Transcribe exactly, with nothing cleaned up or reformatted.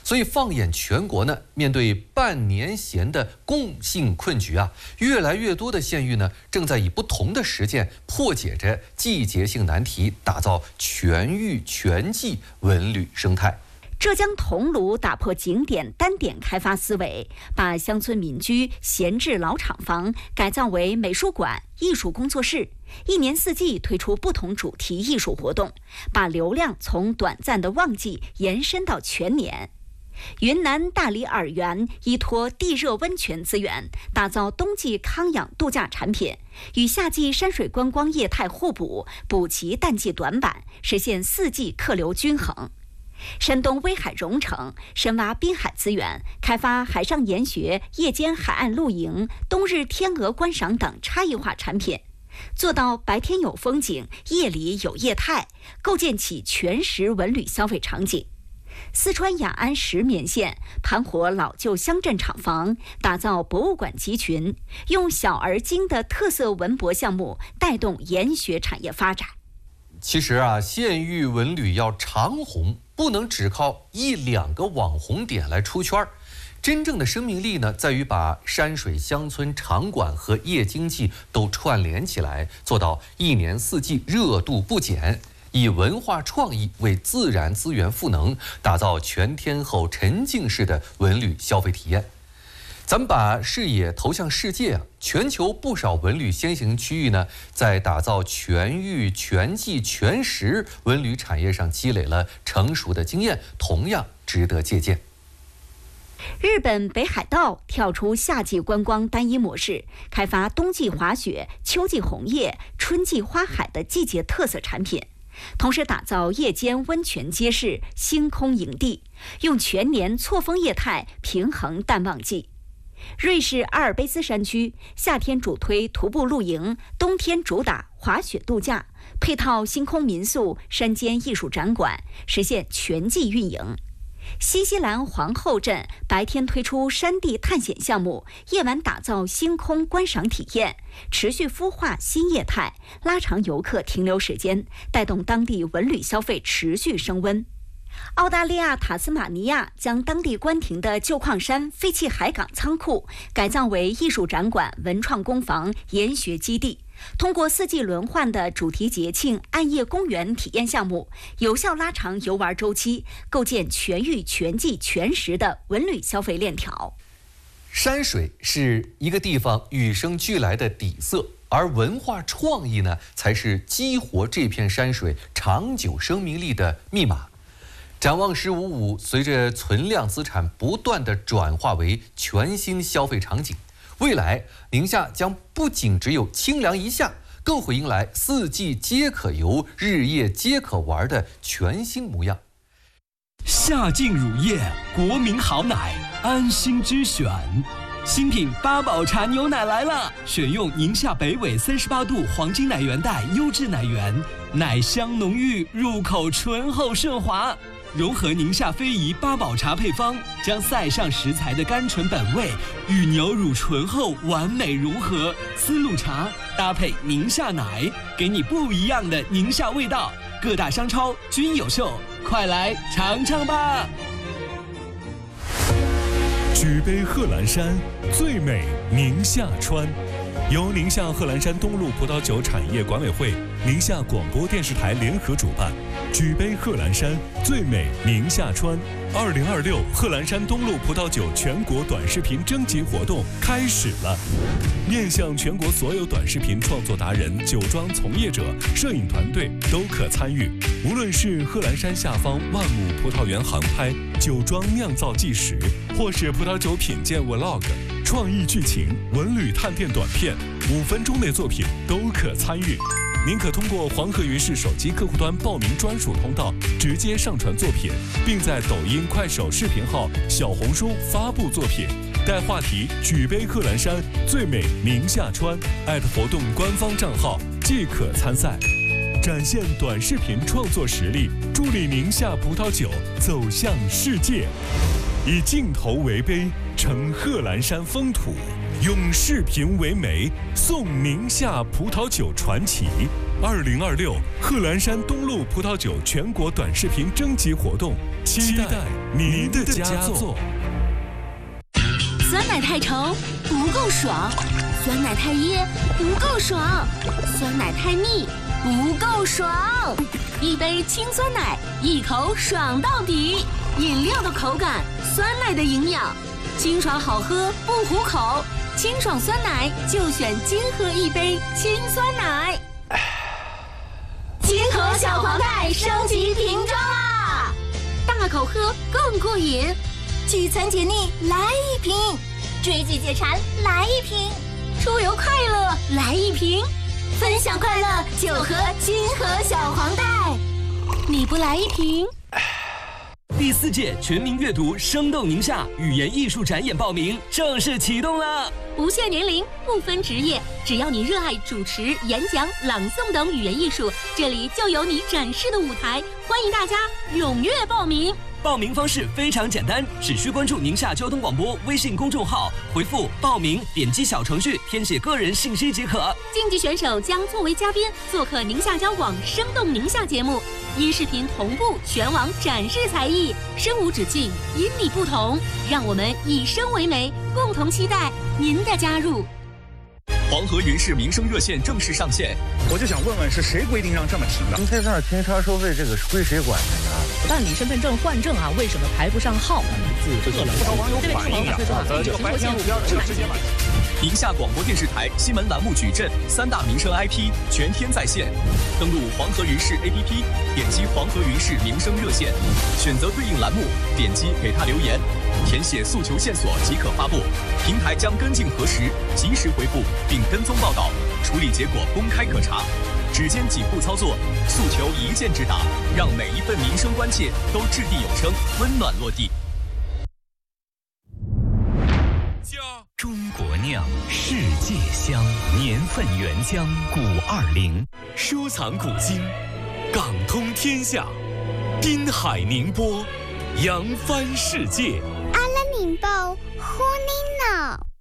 所以放眼全国呢，面对半年闲的共性困局啊，越来越多的县域呢，正在以不同的实践破解着季节性难题，打造全域全季文旅生态。 浙江桐庐打破景点单点开发思维，把乡村民居闲置老厂房改造为美术馆、艺术工作室，一年四季推出不同主题艺术活动，把流量从短暂的旺季延伸到全年。云南大理洱源依托地热温泉资源，打造冬季康养度假产品，与夏季山水观光业态互补，补齐淡季短板，实现四季客流均衡。山东威海荣成深挖滨海资源，开发海上研学、夜间海岸露营、冬日天鹅观赏等差异化产品，做到白天有风景，夜里有业态，构建起全时文旅消费场景。四川雅安石棉县盘活老旧乡镇厂房，打造博物馆集群，用小而精的特色文博项目带动研学产业发展。 其实啊，县域文旅要长红，不能只靠一两个网红点来出圈。真正的生命力呢，在于把山水乡村场馆和夜经济都串联起来，做到一年四季热度不减，以文化创意为自然资源赋能，打造全天候沉浸式的文旅消费体验。咱们把视野投向世界啊，全球不少文旅先行区域呢，在打造全域、全季、全时文旅产业上积累了成熟的经验，同样值得借鉴。 日本北海道跳出夏季观光单一模式，开发冬季滑雪、秋季红叶、春季花海的季节特色产品，同时打造夜间温泉街市、星空营地，用全年错峰业态平衡淡旺季。瑞士阿尔卑斯山区夏天主推徒步露营，冬天主打滑雪度假，配套星空民宿、山间艺术展馆，实现全季运营。新西兰皇后镇白天推出山地探险项目，夜晚打造星空观赏体验，持续孵化新业态，拉长游客停留时间，带动当地文旅消费持续升温。澳大利亚塔斯马尼亚将当地关停的旧矿山废弃海港仓库改造为艺术展馆、文创工坊、研学基地，通过四季轮换的主题节庆暗夜公园体验项目，有效拉长游玩周期，构建全域全季全时的文旅消费链条。 山水是一个地方与生俱来的底色，而文化创意呢，才是激活这片山水长久生命力的密码。展望十五五，随着存量资产不断的转化为全新消费场景，未来宁夏将不仅只有清凉一夏，更会迎来四季皆可游、日夜皆可玩的全新模样。 夏劲乳业，国民好奶，安心之选。新品八宝茶牛奶来了，选用宁夏北纬三十八度黄金奶源带优质奶源，奶香浓郁，入口醇厚顺滑。融合宁夏非遗八宝茶配方，将塞上食材的甘醇本味与牛乳醇厚完美融合，丝路茶搭配宁夏奶，给你不一样的宁夏味道。各大商超均有售，快来尝尝吧！ 举杯贺兰山，最美宁夏川。由宁夏贺兰山东路葡萄酒产业管委会、宁夏广播电视台联合主办，举杯贺兰山，最美宁夏川。二零二六贺兰山东路葡萄酒全国短视频征集活动开始了，面向全国所有短视频创作达人、酒庄从业者、摄影团队都可参与。无论是贺兰山下方万亩葡萄园航拍、酒庄酿造纪实，或是葡萄酒品鉴 vlog、创意剧情、文旅探店短片，五分钟内作品都可参与。您可通过黄河云视手机客户端报名专属通道，直接上传作品，并在抖音、快手视频号、小红书发布作品，带话题“举杯贺兰山，最美宁夏川”艾特活动官方账号即可参赛，展现短视频创作实力，助力宁夏葡萄酒走向世界。以镜头为杯，呈贺兰山风土；用视频为媒，颂宁夏葡萄酒传奇。二零二六贺兰山东路葡萄酒全国短视频征集活动期待您的佳作。 酸奶太稠不够爽，酸奶太噎不够爽，酸奶太腻不够爽。一杯清酸奶，一口爽到底。饮料的口感，酸奶的营养，清爽好喝不糊口。清爽酸奶就选金河一杯清酸奶。金河小黄袋升级瓶装啦，大口喝更过瘾。聚餐解腻来一瓶，追剧解馋来一瓶，出游快乐来一瓶，分享快乐就喝金河小黄袋。你不来一瓶？ 第四届全民阅读生动宁夏语言艺术展演报名正式启动了， 不限年龄，不分职业，只要你热爱主持、演讲、朗诵等语言艺术，这里就有你展示的舞台。欢迎大家踊跃报名。 报名方式非常简单，只需关注宁夏交通广播微信公众号，回复报名，点击小程序填写个人信息即可。 竞技选手将作为嘉宾做客宁夏交广生动宁夏节目，音视频同步全网展示才艺，声无止境，因你不同，让我们以声为媒，共同期待您的加入。 黄河云氏民生热线正式上线， 我就想问问，是谁规定让这么停的？ 停车场停车收费这个是归谁管的呢？ 办理身份证换证啊，为什么排不上号呢？ 不少网友反映啊，呃，这个白天路标这个直接买。 宁夏广播电视台新闻栏目矩阵三大民生 I P 全天在线，登录黄河云氏 A P P， 点击黄河云氏民生热线，选择对应栏目，点击给他留言，填写诉求线索即可发布，平台将跟进核实，及时回复并跟踪报道，处理结果公开可查。只见几步操作，诉求一键直达，让每一份民生关切都掷地有声，温暖落地。 中国酿，世界香，年份原浆古二零， 收藏古今，港通天下，滨海宁波，扬帆世界。 阿拉宁波，呼宁闹。